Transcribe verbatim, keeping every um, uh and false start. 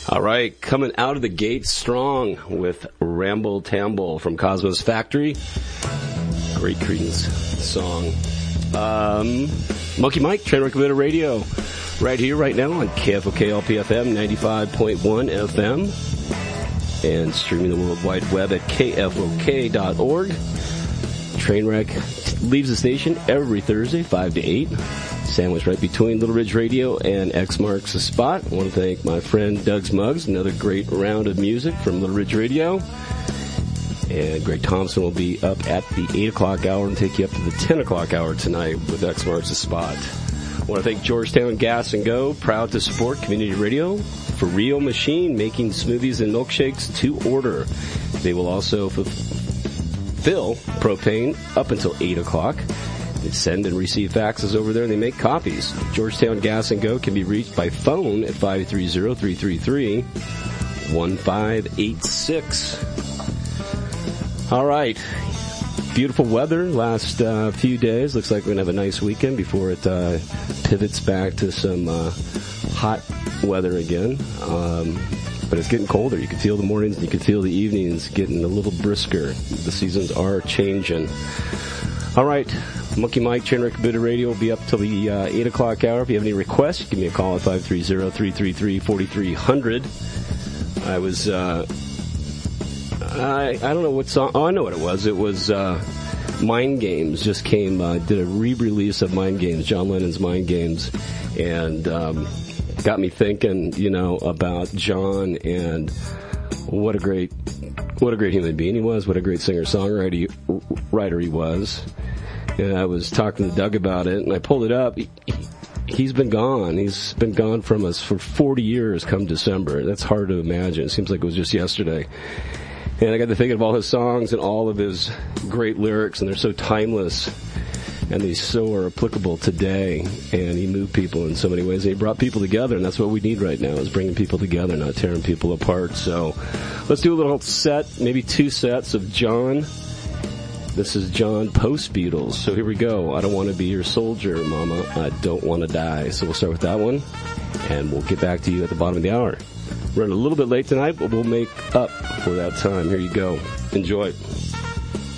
All right, coming out of the gate strong with Ramble Tamble from Cosmos Factory. Great Creedence song. Um, Monkey Mike, Trainwreck Video Radio, right here, right now on K F O K L P F M ninety-five point one F M and streaming the World Wide Web at K F O K dot org. Trainwreck leaves the station every Thursday, five to eight. Sandwiched right between Little Ridge Radio and X Marks the Spot. I want to thank my friend Doug's Mugs, another great round of music from Little Ridge Radio. And Greg Thompson will be up at the eight o'clock hour and take you up to the ten o'clock hour tonight with X Marks the Spot. I want to thank Georgetown Gas and Go, proud to support community radio. For Rio Machine, making smoothies and milkshakes to order. They will also fulfill propane up until eight o'clock. They send and receive faxes over there, and they make copies. Georgetown Gas and Go can be reached by phone at five three zero, three three three, one five eight six. All right. Beautiful weather last uh, few days. Looks like we're going to have a nice weekend before it uh, pivots back to some uh, hot weather again. Um, but it's getting colder. You can feel the mornings and you can feel the evenings getting a little brisker. The seasons are changing. All right. Monkey Mike, Trainwreck Video Radio will be up till the uh, eight o'clock hour. If you have any requests, give me a call at five three zero, three three three, four three zero zero. I was, uh, I, I don't know what song, oh, I know what it was. It was, uh, Mind Games just came, uh, did a re-release of Mind Games, John Lennon's Mind Games, and, um, got me thinking, you know, about John and what a great, what a great human being he was, what a great singer-songwriter writer he was. And I was talking to Doug about it, and I pulled it up. He, he's been gone. He's been gone from us for forty years come December. That's hard to imagine. It seems like it was just yesterday. And I got to thinking of all his songs and all of his great lyrics, and they're so timeless, and they so are applicable today. And he moved people in so many ways. And he brought people together, and that's what we need right now, is bringing people together, not tearing people apart. So let's do a little set, maybe two sets of John. This is John post-Beatles. So here we go. I don't want to be your soldier, mama. I don't want to die. So we'll start with that one, and we'll get back to you at the bottom of the hour. We're running a little bit late tonight, but we'll make up for that time. Here you go. Enjoy.